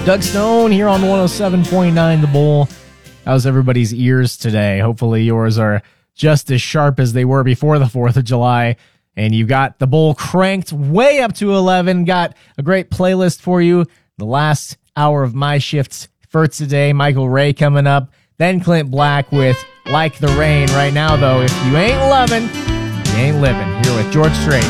Doug Stone here on 107.9 The Bull. How's everybody's ears today? Hopefully yours are just as sharp as they were before the 4th of July. And you got The Bull cranked way up to 11. Got a great playlist for you. The last hour of my shifts for today. Michael Ray coming up. Then Clint Black with Like the Rain. Right now, though, if you ain't lovin', you ain't living. Here with George Strait.